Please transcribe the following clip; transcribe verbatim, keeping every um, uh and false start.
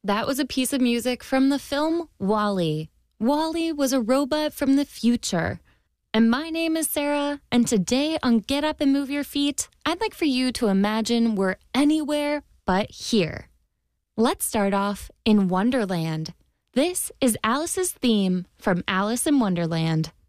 That was a piece of music from the film WALL-E. WALL-E was a robot from the future. And my name is Sarah, and today on Get Up and Move Your Feet, I'd like for you to imagine we're anywhere but here. Let's start off in Wonderland. This is Alice's theme from Alice in Wonderland.